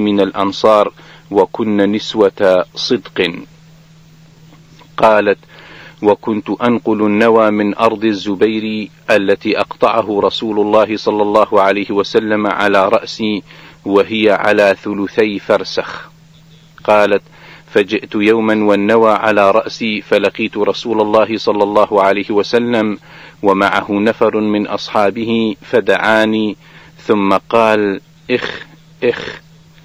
من الأنصار وكن نسوة صدق. قالت: وكنت أنقل النوى من أرض الزبير التي أقطعه رسول الله صلى الله عليه وسلم على رأسي وهي على 3 فرسخ. قالت: فجئت يوما والنوى على رأسي فلقيت رسول الله صلى الله عليه وسلم ومعه نفر من أصحابه فدعاني ثم قال: إخ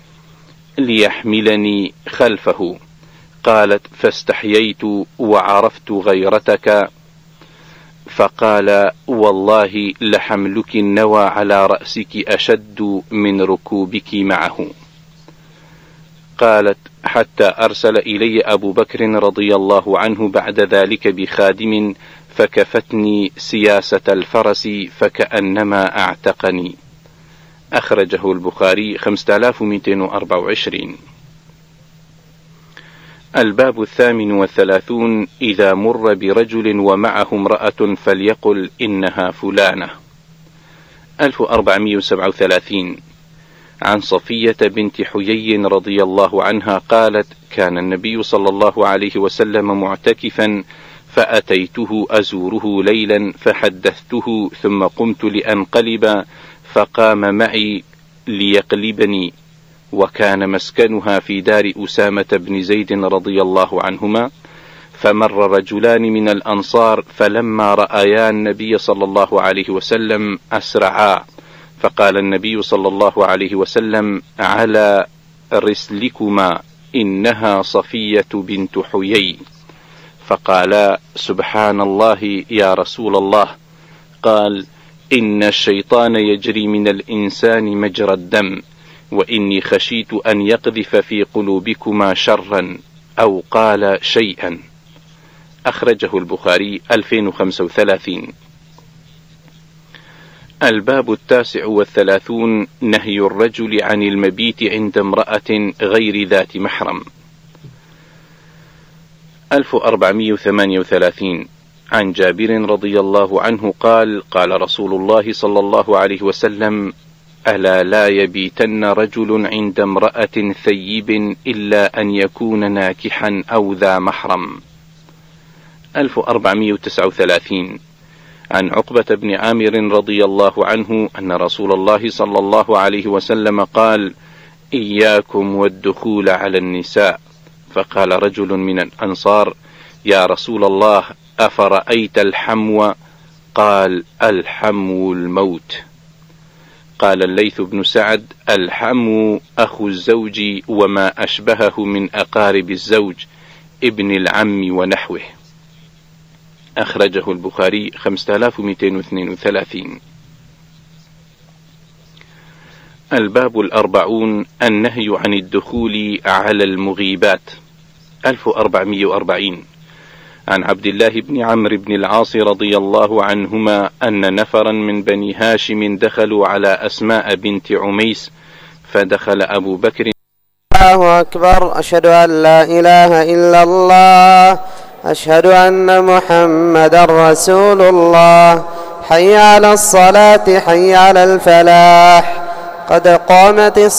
ليحملني خلفه. قالت: فاستحييت وعرفت غيرتك، فقال: والله لحملك النوى على رأسك أشد من ركوبك معه. قالت: حتى أرسل إلي أبو بكر رضي الله عنه بعد ذلك بخادم فكفتني سياسة الفرس فكأنما أعتقني. أخرجه البخاري 5224. الباب 38. إذا مر برجل ومعه امرأة فليقل إنها فلانة. 1437. عن صفية بنت حيي رضي الله عنها قالت: كان النبي صلى الله عليه وسلم معتكفا فأتيته أزوره ليلا فحدثته ثم قمت لأنقلب فقام معي ليقلبني، وكان مسكنها في دار أسامة بن زيد رضي الله عنهما. فمر رجلان من الأنصار فلما رأيا النبي صلى الله عليه وسلم أسرعا، فقال النبي صلى الله عليه وسلم: على رسلكما إنها صفية بنت حيي. فقالا: سبحان الله يا رسول الله. قال: إن الشيطان يجري من الإنسان مجرى الدم، وإني خشيت أن يقذف في قلوبكما شرا، أو قال شيئا. أخرجه البخاري 2035. الباب 39. نهي الرجل عن المبيت عند امرأة غير ذات محرم. 1438. عن جابر رضي الله عنه قال: قال رسول الله صلى الله عليه وسلم: ألا لا يبيتن رجل عند امرأة ثيب إلا أن يكون ناكحا أو ذا محرم. 1439. عن عقبة بن عامر رضي الله عنه أن رسول الله صلى الله عليه وسلم قال: إياكم والدخول على النساء. فقال رجل من الأنصار: يا رسول الله، أفرأيت الحمو؟ قال: الحمو الموت. قال الليث بن سعد: الحمو أخو الزوج وما أشبهه من أقارب الزوج، ابن العم ونحوه. أخرجه البخاري 5232. الباب 40. النهي عن الدخول على المغيبات. 1440. عن عبد الله بن عمرو بن العاص رضي الله عنهما أن نفرا من بني هاشم دخلوا على أسماء بنت عميس، فدخل أبو بكر: الله أكبر، أشهد أن لا إله إلا الله، أشهد أن محمدا رسول الله، حي على الصلاة، حي على الفلاح، قد قامت الصلاة.